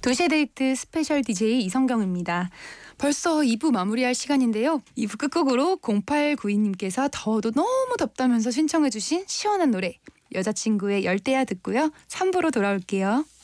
도시의 데이트 스페셜 DJ 이성경입니다. 벌써 2부 마무리할 시간인데요. 2부 끝곡으로 0892님께서 더워도 너무 덥다면서 신청해주신 시원한 노래 여자친구의 열대야 듣고요. 3부로 돌아올게요.